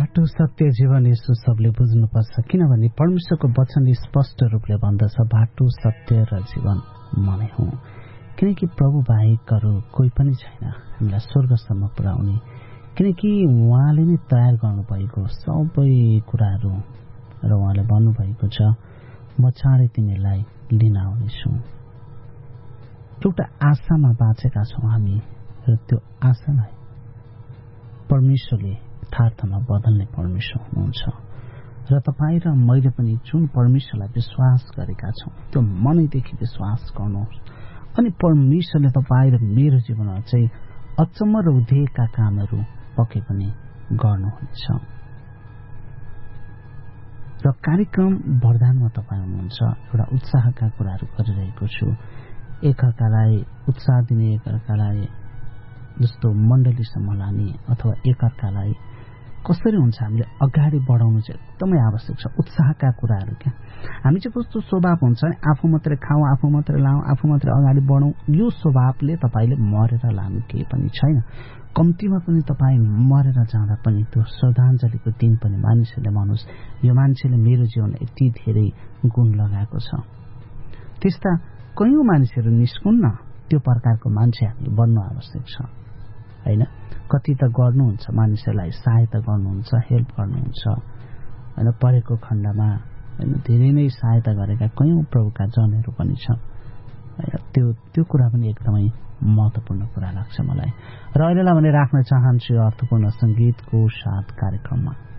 बाटो सत्य जीवन यसो सबले बुझ्नुपर्छ, किनभने परमेश्वरको वचन स्पष्ट रूपले भन्दछ बाटो सत्य र जीवन म नै हुँ। किनकि प्रभु बाहेक अरू कोही पनि छैन हामीलाई स्वर्गसम्म पुर्याउने, किनकि उहाँले नै तयार गर्नुभएको सबै कुराहरू र उहाँले भन्नुभएको छ म चाँडै तिमीलाई लिन आउनेछु। एउटा आशामा बाँचेका छौँ हामी र त्यो आशालाई परमेश्वरले यथार्थमा बदल्ने परमेश्वर हुनुहुन्छ र तपाईँ र मैले पनि जुन परमेश्वरलाई विश्वास गरेका छौँ त्यो मनैदेखि विश्वास गर्नुहोस् अनि परमेश्वरले तपाईँ र मेरो जीवनमा चाहिँ अचम्म र उद्वेगका कामहरू पक्कै पनि गर्नुहुनेछ। र कार्यक्रम वरदानमा तपाईँ हुनुहुन्छ, एउटा उत्साहका कुराहरू गरिरहेको छु, एकअर्कालाई उत्साह दिने, एकअर्कालाई जस्तो मण्डलीसम्म लाने अथवा एकअर्कालाई कसरी हुन्छ हामीले अगाडि बढाउनु चाहिँ एकदमै आवश्यक छ। उत्साहका कुराहरू क्या हामी चाहिँ कस्तो स्वभाव हुन्छ नि, आफू मात्रै खाउँ, आफू मात्रै लाउँ, आफू मात्रै अगाडि बढौँ, यो स्वभावले तपाईँले मरेर लानु केही पनि छैन। कम्तीमा पनि तपाईँ मरेर जाँदा पनि त्यो श्रद्धाञ्जलीको दिन पनि मानिसहरूले भन्नुहोस् यो मान्छेले मेरो जीवनमा यति धेरै गुण लगाएको छ। त्यस्ता कयौं मानिसहरू निस्कुन्न, त्यो प्रकारको मान्छे हामीले बन्नु आवश्यक छ हैन। कति त गर्नुहुन्छ, मानिसहरूलाई सहायता गर्नुहुन्छ, हेल्प गर्नुहुन्छ हैन, परेको खण्डमा हैन धेरै नै सहायता गरेका कयौं प्रभुका जनहरू पनि छ। त्यो कुरा पनि एकदमै महत्त्वपूर्ण कुरा लाग्छ मलाई। र अहिलेलाई भने राख्न चाहन्छु अर्थपूर्ण संगीतको साथ कार्यक्रममा।